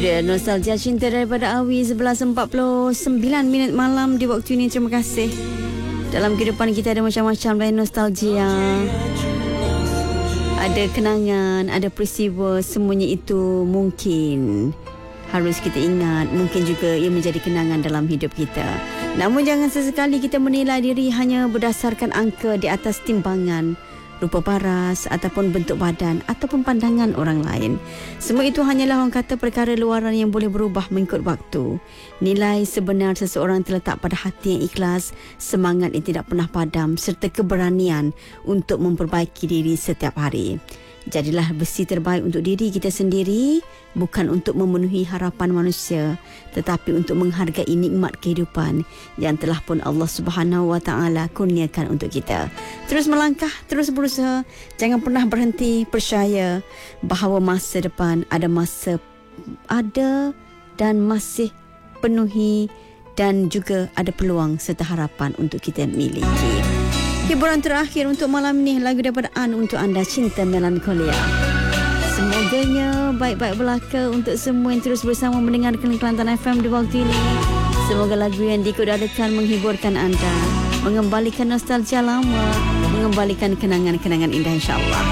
dia Nostalgia Cinta daripada Awi 11.49 minit malam di waktu ini. Terima kasih. Dalam kehidupan kita ada macam-macam lain nostalgia. Ada kenangan, ada peristiwa, semuanya itu mungkin harus kita ingat, mungkin juga ia menjadi kenangan dalam hidup kita. Namun jangan sesekali kita menilai diri hanya berdasarkan angka di atas timbangan, rupa paras ataupun bentuk badan ataupun pandangan orang lain. Semua itu hanyalah orang kata perkara luaran yang boleh berubah mengikut waktu. Nilai sebenar seseorang terletak pada hati yang ikhlas, semangat yang tidak pernah padam serta keberanian untuk memperbaiki diri setiap hari. Jadilah besi terbaik untuk diri kita sendiri, bukan untuk memenuhi harapan manusia, tetapi untuk menghargai nikmat kehidupan yang telah pun Allah Subhanahu Wa Taala kurniakan untuk kita. Terus melangkah, terus berusaha, jangan pernah berhenti. Percaya bahawa masa depan ada dan masih penuhi dan juga ada peluang serta harapan untuk kita miliki. Hiburan terakhir untuk malam ini, lagu daripada An untuk anda, Cinta Melankolia. Semoganya baik-baik belaka untuk semua yang terus bersama mendengarkan Kelantan FM di waktu ini. Semoga lagu yang dikudarkan menghiburkan anda, mengembalikan nostalgia lama, mengembalikan kenangan-kenangan indah, insyaAllah.